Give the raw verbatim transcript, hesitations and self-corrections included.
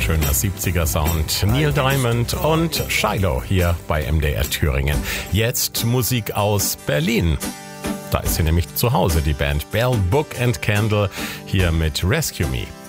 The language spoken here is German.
ein schöner siebziger Sound. Neil Diamond und Shiloh hier bei M D R Thüringen. Jetzt Musik aus Berlin. Da ist sie nämlich zu Hause, die Band Bell, Book and Candle, hier mit Rescue Me.